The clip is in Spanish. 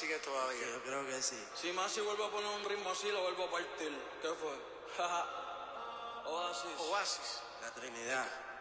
sigue todavía. Sí, yo creo que sí. Si Masi vuelve a poner un ritmo así, lo vuelvo a partir. ¿Qué fue? Oasis. Oasis. La Trinidad.